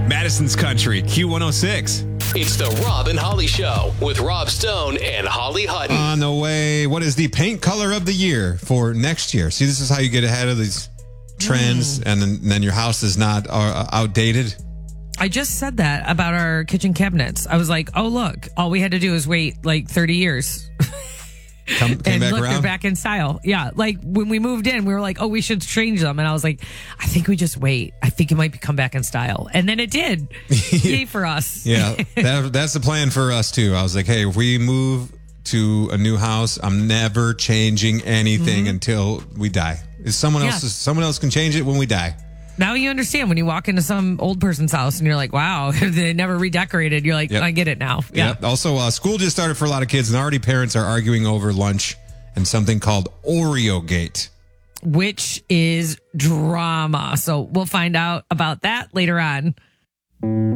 Madison's Country, Q106. It's the Rob and Holly Show with Rob Stone and Holly Hutton. On the way, what is the paint color of the year for next year? See, this is how you get ahead of these trends, and then your house is not outdated. I just said that about our kitchen cabinets. I was like, oh, look, all we had to do is wait like 30 years. Came and back look, around? they're back in style. Yeah. Like when we moved in, we were like, oh, we should change them. And I was like, I think we just wait. I think it might come back in style. And then it did. Yay for us. Yeah, that's the plan for us too. I was like, hey, if we move to a new house, I'm never changing anything until we die. Someone else can change it when we die. Now you understand when you walk into some old person's house and you're like, wow, they never redecorated. You're like, Yep. I get it now. Yeah. Yep. Also, school just started for a lot of kids, and already parents are arguing over lunch and something called Oreo Gate. Which is drama. So we'll find out about that later on.